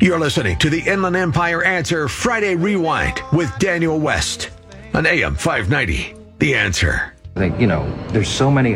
You're listening to the Inland Empire Answer Friday Rewind with Daniel West on AM 590. The Answer. I think, there's so many